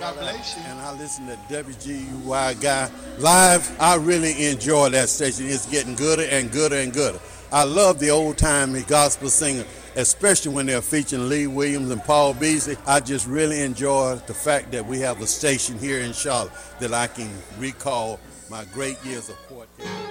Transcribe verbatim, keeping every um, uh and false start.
God bless you. And I listen to W G U Y Guy live. I really enjoy that station. It's getting gooder and gooder and gooder. I love the old-time gospel singer, especially when they're featuring Lee Williams and Paul Beasley. I just really enjoy the fact that we have a station here in Charlotte that I can recall my great years of quartet.